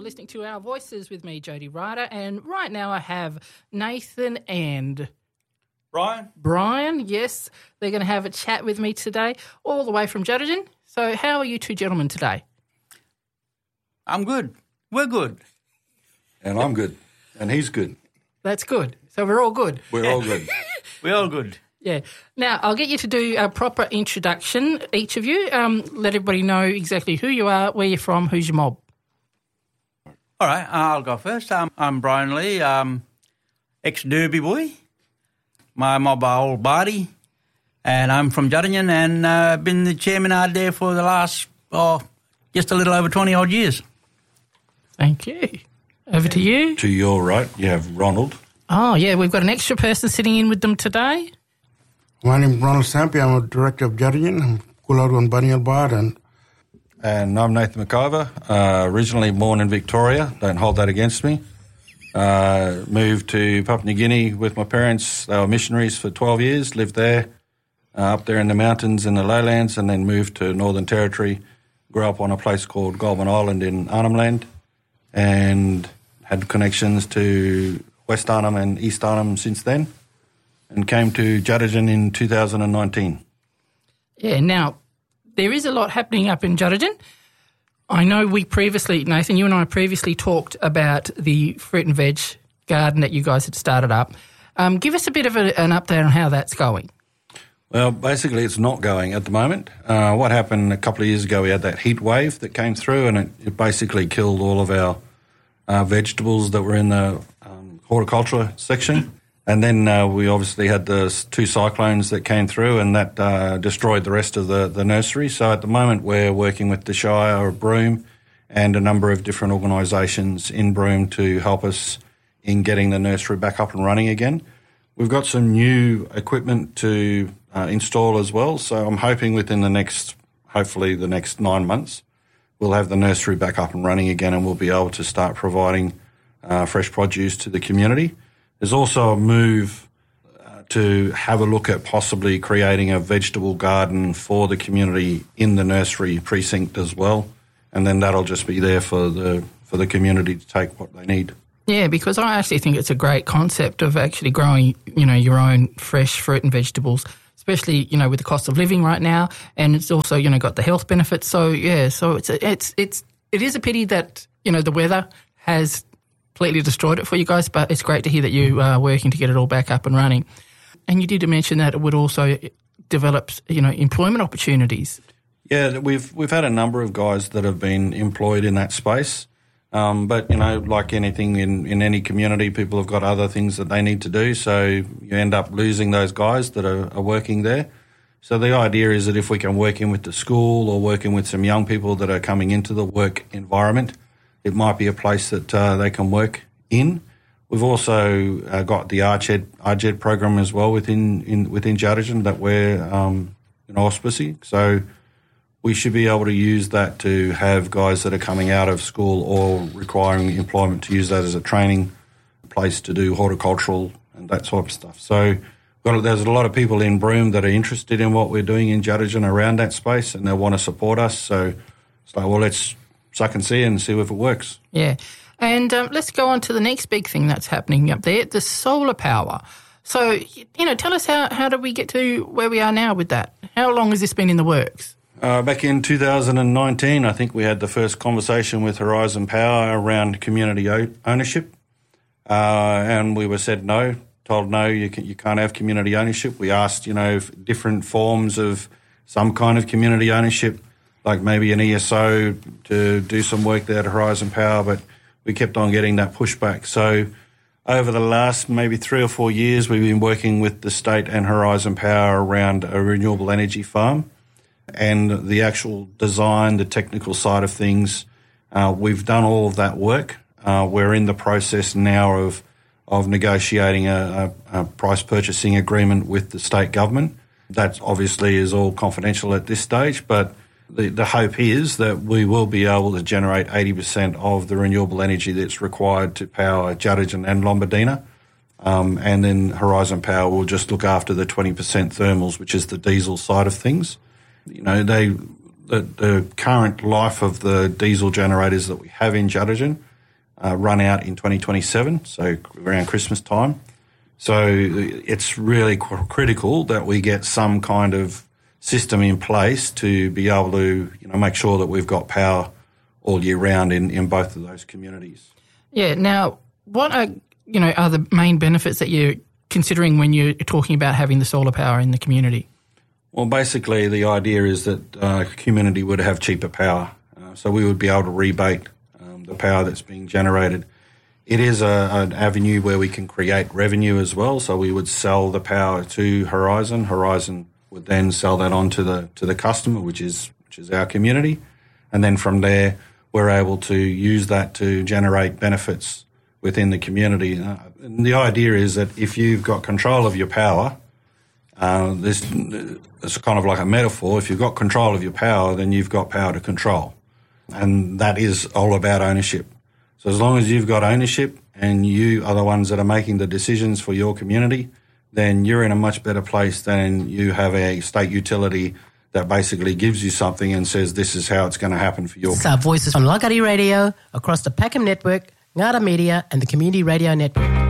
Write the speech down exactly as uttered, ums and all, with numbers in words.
listening to Our Voices with me, Jody Ryder, and right now I have Nathan and Brian. Brian, yes. They're going to have a chat with me today, all the way from Juddigen. So how are you two gentlemen today? I'm good. We're good. And I'm good. And he's good. That's good. So we're all good. We're all good. We're all good. Yeah. Now, I'll get you to do a proper introduction, each of you. Um, let everybody know exactly who you are, where you're from, who's your mob. All right, I'll go first. Um, I'm Brian Lee, um, ex-Derby boy. My mob are Old Barty, and I'm from Juddigen, and uh, been the chairman out there for the last, oh, just a little over twenty-odd years. Thank you. Over to you. To your right, you have Ronald. Oh, yeah, we've got an extra person sitting in with them today. My name is Ronald Sampi. I'm a director of Juddigen. I'm Coolargon Bunyal Bard. And, and I'm Nathan McIver, uh, originally born in Victoria. Don't hold that against me. Uh, moved to Papua New Guinea with my parents. They were missionaries for twelve years, lived there, uh, up there in the mountains in the lowlands, and then moved to Northern Territory. Grew up on a place called Goulburn Island in Arnhem Land, and had connections to West Arnhem and East Arnhem since then, and came to Juddigen in two thousand nineteen. Yeah, now, there is a lot happening up in Juddigen. I know we previously, Nathan, you and I previously talked about the fruit and veg garden that you guys had started up. Um, give us a bit of a, an update on how that's going. Well, basically it's not going at the moment. Uh, what happened a couple of years ago, we had that heat wave that came through, and it, it basically killed all of our uh, vegetables that were in the um, horticulture section. And then uh, we obviously had the two cyclones that came through, and that uh, destroyed the rest of the, the nursery. So at the moment we're working with the Shire of Broome and a number of different organisations in Broome to help us in getting the nursery back up and running again. We've got some new equipment to uh, install as well, so I'm hoping within the next, hopefully the next nine months, we'll have the nursery back up and running again, and we'll be able to start providing uh, fresh produce to the community. There's also a move uh, to have a look at possibly creating a vegetable garden for the community in the nursery precinct as well, and then that'll just be there for the for the community to take what they need. Yeah, because I actually think it's a great concept of actually growing, you know, your own fresh fruit and vegetables, especially, you know, with the cost of living right now, and it's also, you know, got the health benefits. So yeah, so it's a, it's it's it is a pity that, you know, the weather has completely destroyed it for you guys, but it's great to hear that you are working to get it all back up and running. And you did mention that it would also develop, you know, employment opportunities. Yeah, we've we've had a number of guys that have been employed in that space. Um, but, you know, like anything in, in any community, people have got other things that they need to do, so you end up losing those guys that are, are working there. So the idea is that if we can work in with the school or working with some young people that are coming into the work environment, it might be a place that uh, they can work in. We've also uh, got the R G E D, R G E D program as well within in, within Juddigen that we're um, you know, auspicing. So we should be able to use that to have guys that are coming out of school or requiring employment to use that as a training place to do horticultural and that sort of stuff. So well, there's a lot of people in Broome that are interested in what we're doing in Juddigen around that space, and they want to support us. So it's like, well, let's suck and see and see if it works. Yeah. And um, let's go on to the next big thing that's happening up there, the solar power. So, you know, tell us how, how did we get to where we are now with that? How long has this been in the works? Uh, back in two thousand nineteen, I think we had the first conversation with Horizon Power around community o- ownership, uh, and we were said no, told no, you, can, you can't have community ownership. We asked, you know, different forms of some kind of community ownership, like maybe an E S O to do some work there at Horizon Power, but we kept on getting that pushback. So over the last maybe three or four years, we've been working with the state and Horizon Power around a renewable energy farm. And the actual design, the technical side of things, uh, we've done all of that work. Uh, we're in the process now of of negotiating a, a, a price purchasing agreement with the state government. That obviously is all confidential at this stage, but the, the hope is that we will be able to generate eighty percent of the renewable energy that's required to power Juddigen and Lombardina. Um, and then Horizon Power will just look after the twenty percent thermals, which is the diesel side of things. You know, they the, the current life of the diesel generators that we have in Juddigen uh, run out in twenty twenty-seven, so around Christmas time. So it's really cr- critical that we get some kind of system in place to be able to, you know, make sure that we've got power all year round in, in both of those communities. Yeah. Now, what are, you know, are the main benefits that you're considering when you're talking about having the solar power in the community? Well, basically the idea is that uh, community would have cheaper power. Uh, so we would be able to rebate um, the power that's being generated. It is a, an avenue where we can create revenue as well. So we would sell the power to Horizon. Horizon would then sell that on to the to the customer, which is which is our community, and then from there we're able to use that to generate benefits within the community. Uh, and the idea is that if you've got control of your power, uh, this it's kind of like a metaphor. If you've got control of your power, then you've got power to control, and that is all about ownership. So as long as you've got ownership and you are the ones that are making the decisions for your community, then you're in a much better place than you have a state utility that basically gives you something and says this is how it's going to happen for your... It's our voices on Lagari Radio, across the Peckham Network, Ngara Media and the Community Radio Network.